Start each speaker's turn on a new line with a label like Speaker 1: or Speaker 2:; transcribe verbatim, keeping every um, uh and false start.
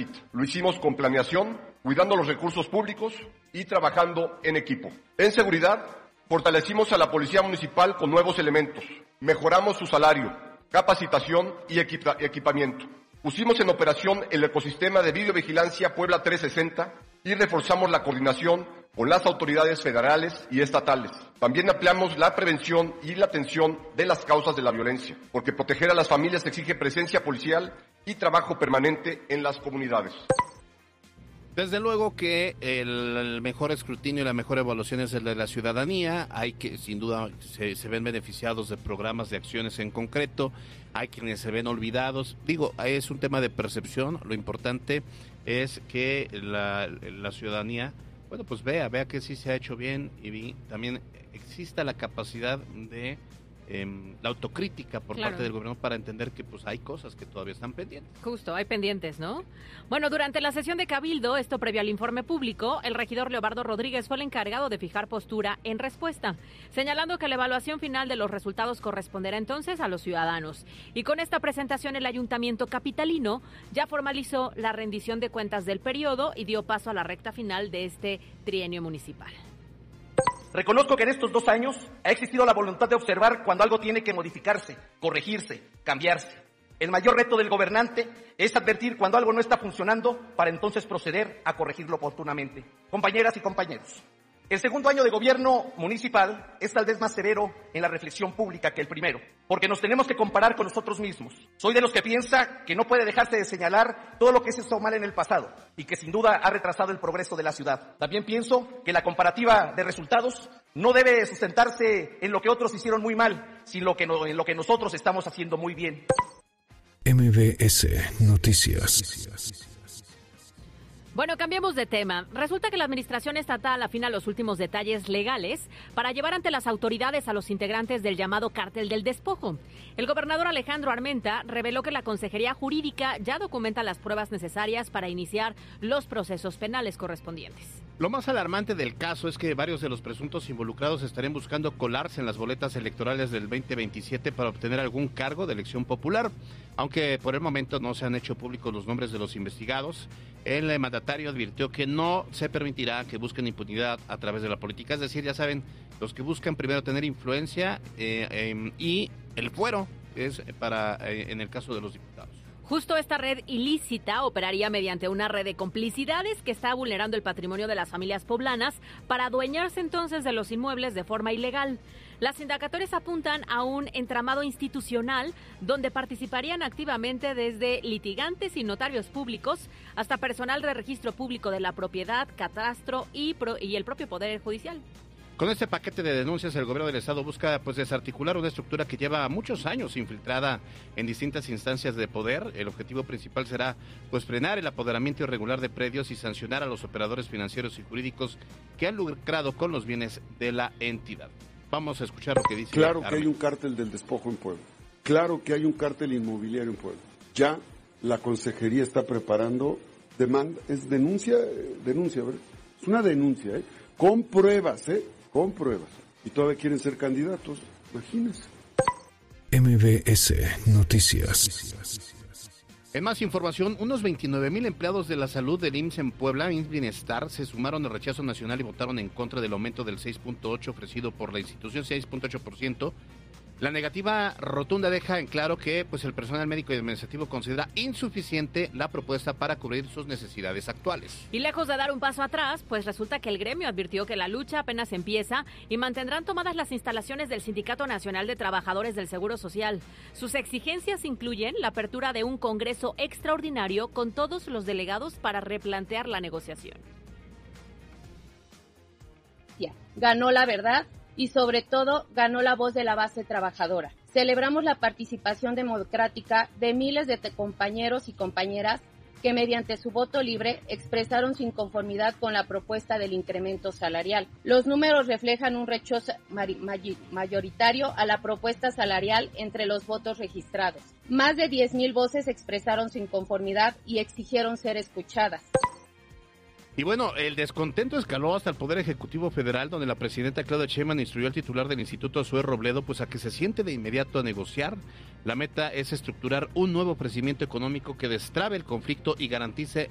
Speaker 1: necesita. Lo hicimos con planeación, cuidando los recursos públicos y trabajando en equipo. En seguridad, fortalecimos a la Policía Municipal con nuevos elementos. Mejoramos su salario, capacitación y equipa- equipamiento. Pusimos en operación el ecosistema de videovigilancia Puebla trescientos sesenta y reforzamos la coordinación con las autoridades federales y estatales. También ampliamos la prevención y la atención de las causas de la violencia, porque proteger a las familias exige presencia policial y trabajo permanente en las comunidades.
Speaker 2: Desde luego que el, el mejor escrutinio y la mejor evaluación es el de la ciudadanía. Hay que, sin duda, se, se ven beneficiados de programas de acciones en concreto. Hay quienes se ven olvidados. Digo, es un tema de percepción. Lo importante es que la, la ciudadanía, bueno, pues vea, vea que sí se ha hecho bien y vi, también exista la capacidad de eh, la autocrítica por
Speaker 3: claro.
Speaker 2: parte del gobierno para entender que pues hay cosas que todavía están pendientes.
Speaker 3: Justo, hay pendientes, ¿no? Bueno, durante la sesión de Cabildo, esto previo al informe público, el regidor Leobardo Rodríguez fue el encargado de fijar postura en respuesta, señalando que la evaluación final de los resultados corresponderá entonces a los ciudadanos. Y con esta presentación, el Ayuntamiento capitalino ya formalizó la rendición de cuentas del periodo y dio paso a la recta final de este trienio municipal.
Speaker 4: Reconozco que en estos dos años ha existido la voluntad de observar cuando algo tiene que modificarse, corregirse, cambiarse. El mayor reto del gobernante es advertir cuando algo no está funcionando para entonces proceder a corregirlo oportunamente. Compañeras y compañeros, el segundo año de gobierno municipal es tal vez más severo en la reflexión pública que el primero, porque nos tenemos que comparar con nosotros mismos. Soy de los que piensa que no puede dejarse de señalar todo lo que se hizo mal en el pasado y que sin duda ha retrasado el progreso de la ciudad. También pienso que la comparativa de resultados no debe sustentarse en lo que otros hicieron muy mal, sino en lo que nosotros estamos haciendo muy bien.
Speaker 5: M V S Noticias.
Speaker 3: Bueno, cambiemos de tema. Resulta que la administración estatal afina los últimos detalles legales para llevar ante las autoridades a los integrantes del llamado Cártel del Despojo. El gobernador Alejandro Armenta reveló que la Consejería Jurídica ya documenta las pruebas necesarias para iniciar los procesos penales correspondientes.
Speaker 2: Lo más alarmante del caso es que varios de los presuntos involucrados estarían buscando colarse en las boletas electorales del veinte veintisiete para obtener algún cargo de elección popular. Aunque por el momento no se han hecho públicos los nombres de los investigados, el mandatario advirtió que no se permitirá que busquen impunidad a través de la política. Es decir, ya saben, los que buscan primero tener influencia eh, eh, y el fuero es para eh, en el caso de los diputados.
Speaker 3: Justo esta red ilícita operaría mediante una red de complicidades que está vulnerando el patrimonio de las familias poblanas para adueñarse entonces de los inmuebles de forma ilegal. Las indagatorias apuntan a un entramado institucional donde participarían activamente desde litigantes y notarios públicos hasta personal de registro público de la propiedad, catastro y, pro, y el propio Poder Judicial.
Speaker 2: Con este paquete de denuncias, el gobierno del estado busca pues desarticular una estructura que lleva muchos años infiltrada en distintas instancias de poder. El objetivo principal será pues frenar el apoderamiento irregular de predios y sancionar a los operadores financieros y jurídicos que han lucrado con los bienes de la entidad. Vamos a escuchar lo que dice.
Speaker 6: Claro que
Speaker 2: Armin.
Speaker 6: hay un cártel del despojo en Puebla. Claro que hay un cártel inmobiliario en Puebla. Ya la consejería está preparando demanda, es denuncia, denuncia, ¿verdad? Es una denuncia, ¿eh? Con pruebas, ¿eh? Con pruebas. Y todavía quieren ser candidatos, imagínense.
Speaker 5: M V S Noticias.
Speaker 2: En más información, unos veintinueve mil empleados de la salud del I M S S en Puebla, I M S S Bienestar, se sumaron al rechazo nacional y votaron en contra del aumento del seis punto ocho por ciento ofrecido por la institución, seis punto ocho por ciento. La negativa rotunda deja en claro que pues, el personal médico y administrativo considera insuficiente la propuesta para cubrir sus necesidades actuales.
Speaker 3: Y lejos de dar un paso atrás, pues resulta que el gremio advirtió que la lucha apenas empieza y mantendrán tomadas las instalaciones del Sindicato Nacional de Trabajadores del Seguro Social. Sus exigencias incluyen la apertura de un congreso extraordinario con todos los delegados para replantear la negociación.
Speaker 7: Ganó la verdad y sobre todo ganó la voz de la base trabajadora. Celebramos la participación democrática de miles de compañeros y compañeras que mediante su voto libre expresaron su inconformidad con la propuesta del incremento salarial. Los números reflejan un rechazo mayoritario a la propuesta salarial entre los votos registrados. Más de diez mil voces expresaron su inconformidad y exigieron ser escuchadas.
Speaker 2: Y bueno, el descontento escaló hasta el Poder Ejecutivo Federal, donde la presidenta Claudia Sheinbaum instruyó al titular del Instituto Zoé Robledo pues a que se siente de inmediato a negociar. La meta es estructurar un nuevo crecimiento económico que destrabe el conflicto y garantice